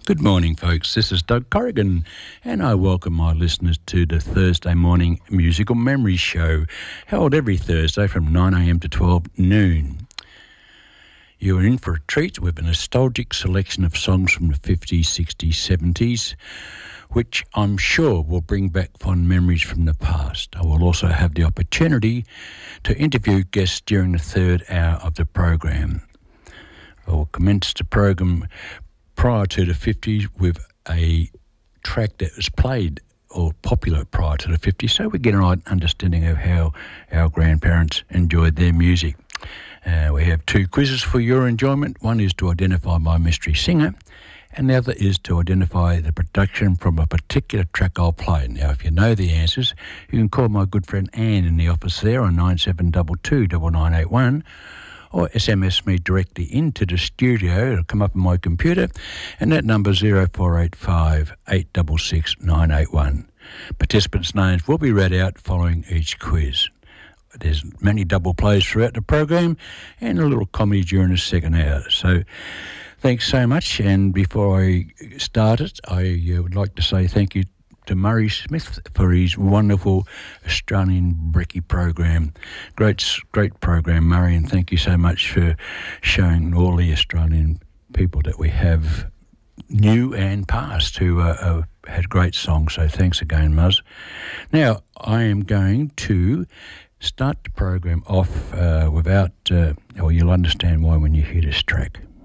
Good morning, folks. This is Doug Corrigan, and I welcome my listeners to the Thursday morning Musical Memories Show, held every Thursday from 9 a.m. to 12 noon. You're in for a treat with a nostalgic selection of songs from the 50s, 60s, 70s, which I'm sure will bring back fond memories from the past. I will also have the opportunity to interview guests during the third hour of the program. I will commence the program prior to the 50s with a track that was played or popular prior to the 50s, so we get an understanding of how our grandparents enjoyed their music. We have two quizzes for your enjoyment. One is to identify my mystery singer, and the other is to identify the production from a particular track I'll play. Now, if you know the answers, you can call my good friend Anne in the office there on 9722 9981, or SMS me directly into the studio. It'll come up on my computer, and that number 0485 866 981. Participants' names will be read out following each quiz. There's many double plays throughout the program and a little comedy during the second hour. So thanks so much, and before I start it, I would like to say thank you to Murray Smith for his wonderful Australian Brekkie program. Great program, Murray, and thank you so much for showing all the Australian people that we have, new and past, who had great songs. So thanks again, Muzz. Now, I am going to start the program off without, you'll understand why when you hear this track.